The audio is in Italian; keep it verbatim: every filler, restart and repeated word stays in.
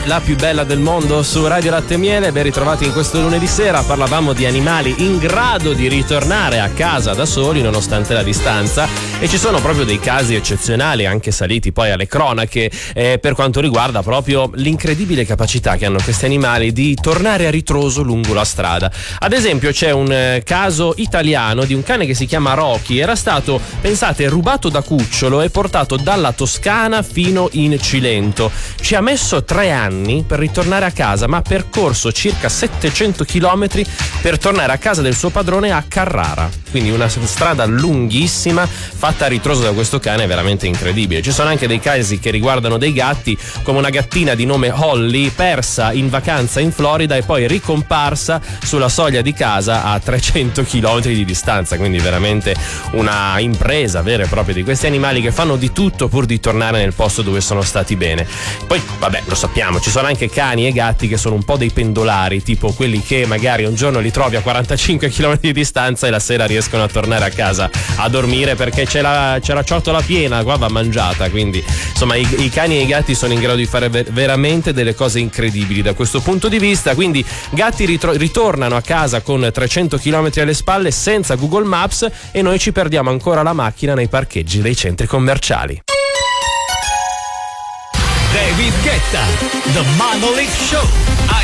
la più bella del mondo su Radio Latte e Miele. Ben ritrovati in questo lunedì sera. Parlavamo di animali in grado di ritornare a casa da soli nonostante la distanza, e ci sono proprio dei casi eccezionali, anche saliti poi alle cronache, eh, per quanto riguarda proprio l'incredibile capacità che hanno questi animali di tornare a ritroso lungo la strada. Ad esempio c'è un eh, caso italiano di un cane che si chiama Rocky. Era stato, pensate, rubato da cucciolo e portato dalla Toscana fino in Cilento. Ci ha messo tre anni per ritornare a casa, ma ha percorso circa settecento chilometri per tornare a casa del suo padrone a Carrara. Quindi una strada lunghissima fatta a ritroso da questo cane, veramente incredibile. Ci sono anche dei casi che riguardano dei gatti, come una gattina di nome Holly, persa in vacanza in Florida e poi ricomparsa sulla soglia di casa a trecento chilometri di distanza. Quindi veramente una impresa vera e propria di questi animali che fanno di tutto pur di tornare nel posto dove sono stati bene. Poi vabbè, lo sappiamo, ci sono anche cani e gatti che sono un po' dei pendolari, tipo quelli che magari un giorno li trovi a quarantacinque chilometri di distanza e la sera riescono a tornare a casa a dormire perché c'è la, c'è la ciotola piena, qua va mangiata. Quindi insomma i, i cani e i gatti sono in grado di fare ver- veramente delle cose incredibili da questo punto di vista. Quindi gatti ritro- ritornano a casa con trecento chilometri alle spalle senza Google Maps, e noi ci perdiamo ancora la macchina nei parcheggi dei centri commerciali. David Guetta, The Monolith Show.